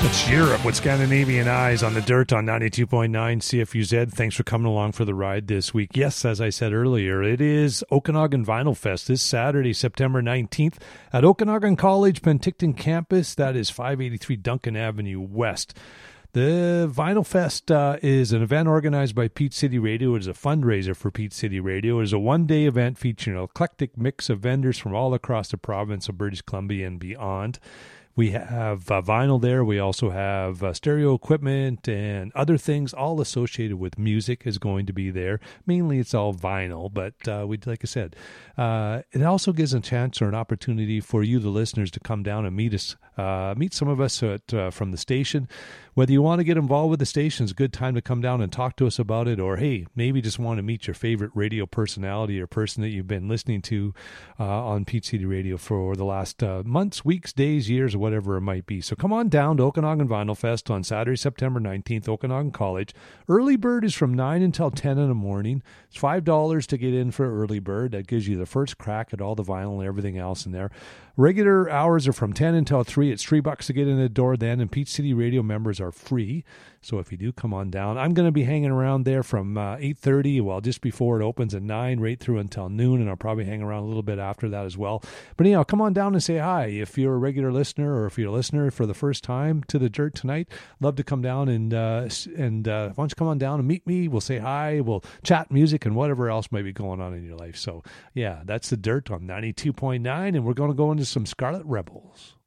It's Europe with Scandinavian Eyes on the Dirt on 92.9 CFUZ. Thanks for coming along for the ride this week. Yes, as I said earlier, it is Okanagan Vinyl Fest this Saturday, September 19th at Okanagan College Penticton Campus. That is 583 Duncan Avenue West. The Vinyl Fest is an event organized by Peach City Radio. It is a fundraiser for Peach City Radio. It is a one-day event featuring an eclectic mix of vendors from all across the province of British Columbia and beyond. We have vinyl there. We also have stereo equipment and other things, all associated with music is going to be there. Mainly it's all vinyl, but like I said, it also gives a chance or an opportunity for you, the listeners, to come down and meet us, meet some of us from the station. Whether you want to get involved with the station, it's a good time to come down and talk to us about it, or hey, maybe just want to meet your favorite radio personality or person that you've been listening to on Peach City Radio for the last months, weeks, days, years, or whatever it might be. So come on down to Okanagan Vinyl Fest on Saturday, September 19th, Okanagan College. Early bird is from 9 until 10 in the morning. It's $5 to get in for early bird. That gives you the first crack at all the vinyl and everything else in there. Regular hours are from 10 until 3. It's $3 to get in the door then, and Peach City Radio members are free. So if you do come on down, I'm going to be hanging around there from 8:30, well, just before it opens at 9, right through until noon, and I'll probably hang around a little bit after that as well. But anyhow, come on down and say hi. If you're a regular listener or if you're a listener for the first time to the Dirt tonight, love to come down and why don't you come on down and meet me? We'll say hi, we'll chat music and whatever else might be going on in your life. So yeah, that's the Dirt on 92.9, and we're going to go into some Scarlet Rebels.